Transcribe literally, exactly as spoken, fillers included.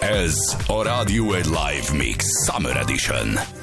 Ez a Radio egy Live Mix Summer Edition.